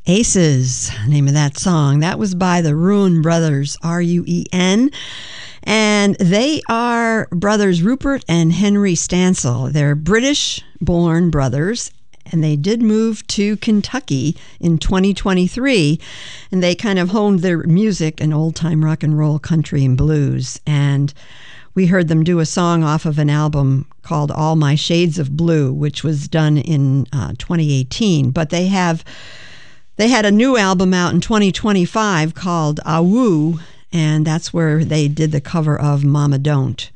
Aces, name of that song. That was by the Ruin Brothers, R-U-E-N. And they are brothers Rupert and Henry Stansel. They're British-born brothers, and they did move to Kentucky in 2023. And they kind of honed their music in old-time rock and roll, country, and blues. And we heard them do a song off of an album called All My Shades of Blue, which was done in 2018. But they had a new album out in 2025 called Awoo, and that's where they did the cover of Mama Don't.